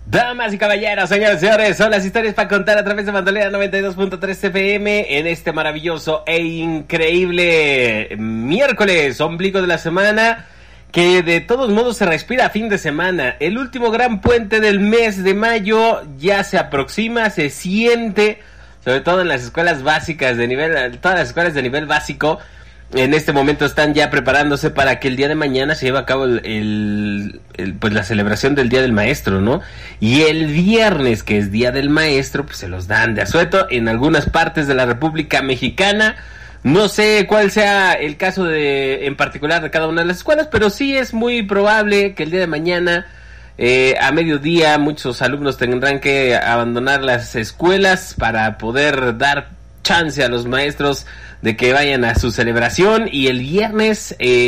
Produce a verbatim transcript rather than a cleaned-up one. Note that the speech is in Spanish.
Damas y caballeros, señores y señores, son las historias para contar a través de Bandolera noventa y dos punto tres F M en este maravilloso e increíble miércoles, ombligo de la semana, que de todos modos se respira a fin de semana. El último gran puente del mes de mayo ya se aproxima, se siente, sobre todo en las escuelas básicas de nivel, todas las escuelas de nivel básico. En este momento están ya preparándose para que el día de mañana se lleve a cabo el, el, el pues la celebración del Día del Maestro, ¿no? Y el viernes, que es Día del Maestro, pues se los dan de asueto en algunas partes de la República Mexicana. No sé cuál sea el caso de en particular de cada una de las escuelas, pero sí es muy probable que el día de mañana, eh, a mediodía, muchos alumnos tendrán que abandonar las escuelas para poder dar chance a los maestros de que vayan a su celebración. Y el viernes eh,